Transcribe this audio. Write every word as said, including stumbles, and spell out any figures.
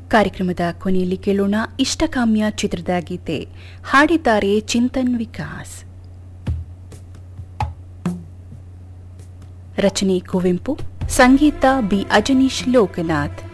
ಕಾರ್ಯಕ್ರಮದ ಕೊನೆಯಲ್ಲಿ ಕೇಳೋಣ ಇಷ್ಟಕಾಮ್ಯ ಚಿತ್ರದ ಗೀತೆ. ಹಾಡಿದ್ದಾರೆ ಚಿಂತನ್ ವಿಕಾಸ್, ರಚನೆ ಕುವೆಂಪು, ಸಂಗೀತ ಬಿ ಅಜನೀಶ್ ಲೋಕನಾಥ್.